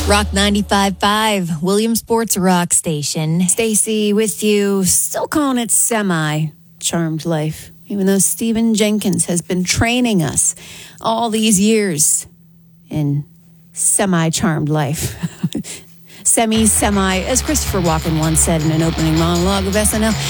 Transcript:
Rock 95.5, Williamsport's rock station. Stacy with you, still calling it semi-charmed life, even though Stephen Jenkins has been training us all these years in semi-charmed life. Semi, as Christopher Walken once said in an opening monologue of SNL.